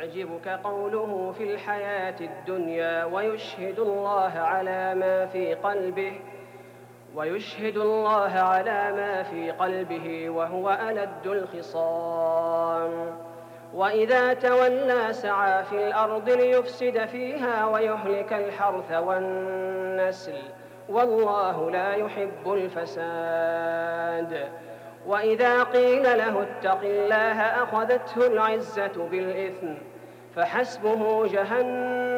يعجبك قوله في الحياة الدنيا ويشهد الله على ما في قلبه وهو ألد الخصام. وإذا تولى سعى في الأرض ليفسد فيها ويهلك الحرث والنسل والله لا يحب الفساد. وإذا قيل له اتق الله أخذته العزة بالإثم فحسبه جهنم